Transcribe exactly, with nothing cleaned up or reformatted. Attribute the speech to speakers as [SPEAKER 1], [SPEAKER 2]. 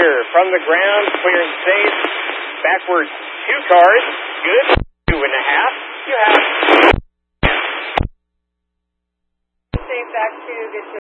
[SPEAKER 1] clear from the ground, clear and safe. Backwards two cars, good. Two and a half. You have.
[SPEAKER 2] Safe back to the